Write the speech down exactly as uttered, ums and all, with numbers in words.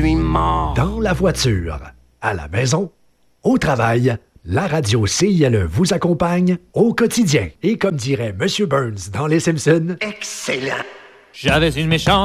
suis mort. Dans la voiture, à la maison, au travail, la radio C I L E vous accompagne au quotidien. Et comme dirait M. Burns dans Les Simpsons, Excellent. J'avais une méchante